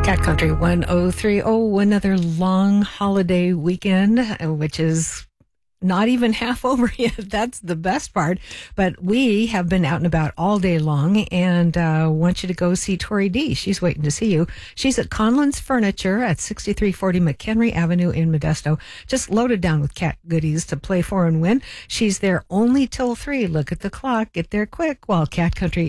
Cat Country 1030, another long holiday weekend, which is not even half over yet. That's the best part. But we have been out and about all day long and want you to go see Tori D. She's waiting to see you. She's at Conlon's Furniture at 6340 McHenry Avenue in Modesto. Just loaded down with cat goodies to play for and win. She's there only till 3. Look at the clock. Get there quick while Cat Country